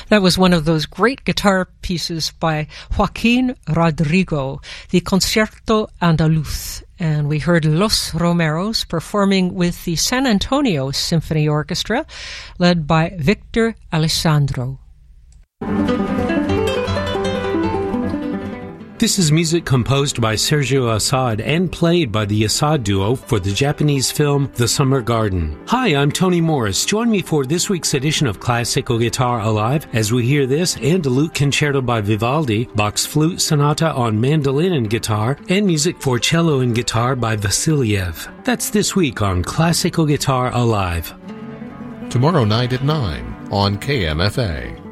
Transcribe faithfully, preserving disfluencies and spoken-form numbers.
That was one of those great guitar pieces by Joaquin Rodrigo, the Concierto Andaluz. And we heard Los Romeros performing with the San Antonio Symphony Orchestra, led by Victor Alessandro. This is music composed by Sergio Assad and played by the Assad Duo for the Japanese film The Summer Garden. Hi, I'm Tony Morris. Join me for this week's edition of Classical Guitar Alive as we hear this and a lute concerto by Vivaldi, Bach's Flute Sonata on mandolin and guitar, and music for cello and guitar by Vasiliev. That's this week on Classical Guitar Alive. Tomorrow night at nine on K M F A.